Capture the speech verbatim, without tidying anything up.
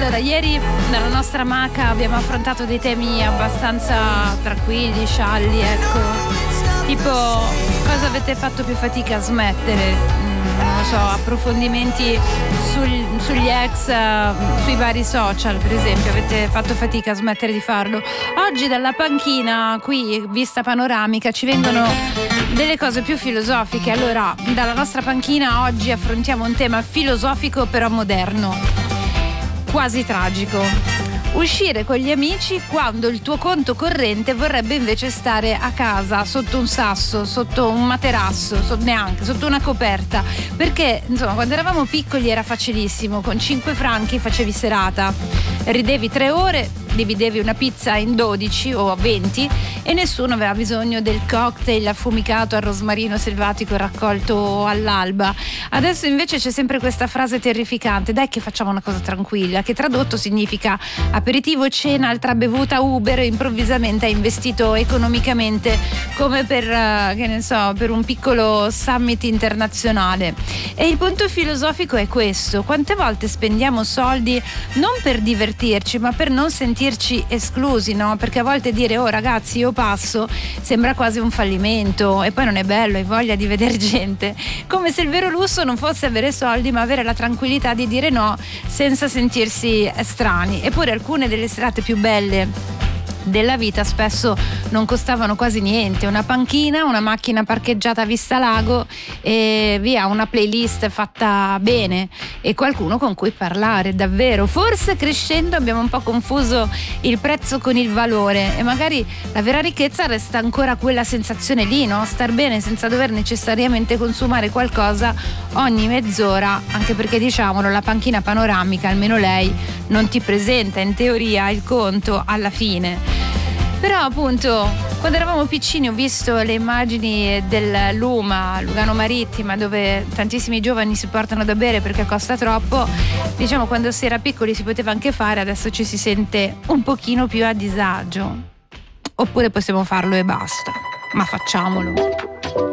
Allora, ieri nella nostra maca abbiamo affrontato dei temi abbastanza tranquilli, scialli, ecco. Tipo, cosa avete fatto più fatica a smettere? Mm, non lo so, approfondimenti sul, sugli ex, uh, sui vari social, per esempio. Avete fatto fatica a smettere di farlo? Oggi dalla panchina, qui, vista panoramica, ci vengono delle cose più filosofiche. Allora, dalla nostra panchina oggi affrontiamo un tema filosofico però moderno, quasi tragico. Uscire con gli amici quando il tuo conto corrente vorrebbe invece stare a casa, sotto un sasso, sotto un materasso, so, neanche, sotto una coperta. Perché, insomma, quando eravamo piccoli era facilissimo, con cinque franchi facevi serata, ridevi tre ore, dividevi una pizza in dodici o venti e nessuno aveva bisogno del cocktail affumicato al rosmarino selvatico raccolto all'alba. Adesso invece c'è sempre questa frase terrificante: dai che facciamo una cosa tranquilla, che tradotto significa aperitivo, cena, altra bevuta, Uber. Improvvisamente hai investito economicamente come per, uh, che ne so, per un piccolo summit internazionale. E il punto filosofico è questo: quante volte spendiamo soldi non per divertirci ma per non sentirci esclusi, no? Perché a volte dire oh ragazzi io passo sembra quasi un fallimento e poi non è bello, hai voglia di vedere gente, come se il vero lusso non fosse avere soldi ma avere la tranquillità di dire no senza sentirsi strani. Eppure alcune delle serate più belle della vita spesso non costavano quasi niente: una panchina, una macchina parcheggiata a vista lago e via, una playlist fatta bene e qualcuno con cui parlare davvero. Forse crescendo abbiamo un po' confuso il prezzo con il valore e magari la vera ricchezza resta ancora quella sensazione lì, no? Star bene senza dover necessariamente consumare qualcosa ogni mezz'ora, anche perché diciamolo, la panchina panoramica, almeno lei, non ti presenta in teoria il conto alla fine. Però appunto quando eravamo piccini ho visto le immagini del Luma, Lugano Marittima, dove tantissimi giovani si portano da bere perché costa troppo. Diciamo, quando si era piccoli si poteva anche fare, adesso ci si sente un pochino più a disagio. Oppure possiamo farlo e basta, ma facciamolo.